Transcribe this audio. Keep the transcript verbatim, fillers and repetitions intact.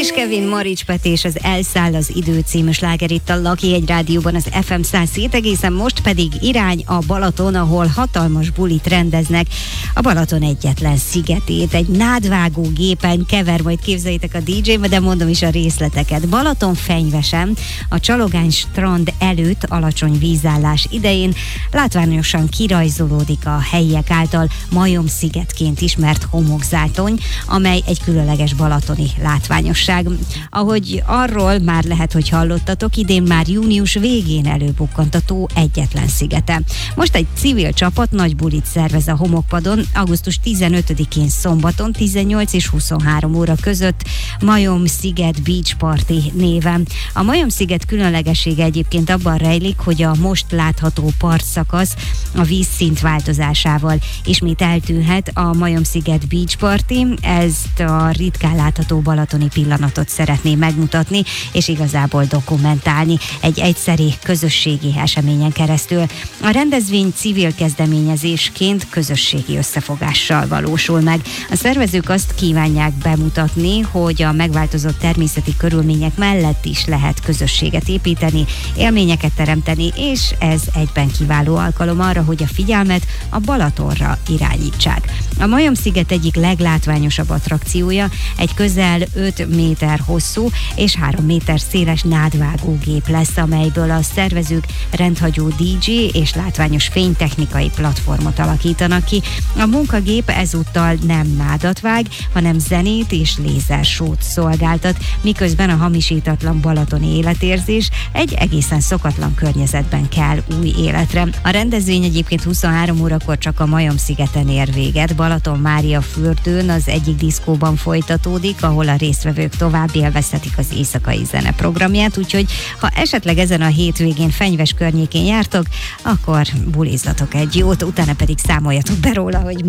és Kevin, Marics Peti és az Elszáll az idő című sláger itt a Lucky egy rádióban, az ef em száz hét egészen, most pedig irány a Balaton, ahol hatalmas bulit rendeznek. A Balaton egyetlen szigetét egy nádvágó gépen kever, majd képzeljétek a dé dzsé, de mondom is a részleteket. Balaton fenyvesen, a Csalogány strand előtt alacsony vízállás idején látványosan kirajzolódik a helyiek által majom-szigetként ismert homokzátony, amely egy különleges balatoni látványosság. Ahogy arról már lehet, hogy hallottatok, idén már június végén előbukkant a tó egyetlen szigete. Most egy civil csapat nagy bulit szervez a homokpadon, augusztus tizenötödikén szombaton tizennyolc és huszonhárom óra között Majom-sziget Beach Party néven. A Majom-sziget különlegessége egyébként abban rejlik, hogy a most látható partszakasz a vízszint változásával ismét eltűnhet a Majom-sziget Beach Party. Ezt a ritkán látható balatoni pillanatot szeretné megmutatni, és igazából dokumentálni egy egyszeri közösségi eseményen keresztül. A rendezvény civil kezdeményezésként közösségi összefogással valósul meg. A szervezők azt kívánják bemutatni, hogy a megváltozott természeti körülmények mellett is lehet közösséget építeni, élményeket teremteni, és ez egyben kiváló alkalom arra, hogy a figyelmet a Balatonra irányítsák. A Majom-sziget egyik leglátványosabb attrakciója egy közel öt méter hosszú és három méter széles nádvágógép lesz, amelyből a szervezők rendhagyó dé dzsé és látványos fénytechnikai platformot alakítanak ki. A munkagép ezúttal nem nádat vág, hanem zenét és lézersót szolgáltat, miközben a hamisítatlan balatoni életérzés egy egészen szokatlan környezetben kell új életre. A rendezvény egyébként huszonhárom órakor csak a Majom-szigeten ér véget. Balaton Mária fürdőn az egyik diszkóban folytatódik, ahol a résztvevők tovább élvezhetik az éjszakai zene programját, úgyhogy ha esetleg ezen a hétvégén Fenyves környékén jártok, akkor bulizzatok egy jót, utána pedig számoljatok be róla, hogy